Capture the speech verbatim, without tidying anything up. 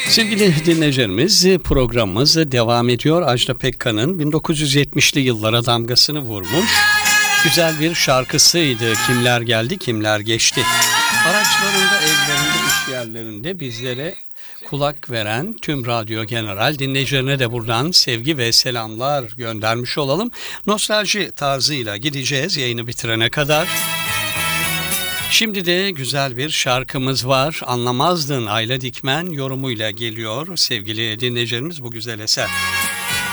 Sevgili dinleyicilerimiz, programımız devam ediyor. Ajda Pekkan'ın bin dokuz yüz yetmişli yıllara damgasını vurmuş güzel bir şarkısıydı. Kimler geldi, kimler geçti. Araçlarında, evlerinde, iş yerlerinde bizlere kulak veren tüm Radyo General dinleyicilerine de buradan sevgi ve selamlar göndermiş olalım. Nostalji tarzıyla gideceğiz yayını bitirene kadar. Şimdi de güzel bir şarkımız var. Anlamazdın Ayla Dikmen yorumuyla geliyor sevgili dinleyicilerimiz bu güzel eser.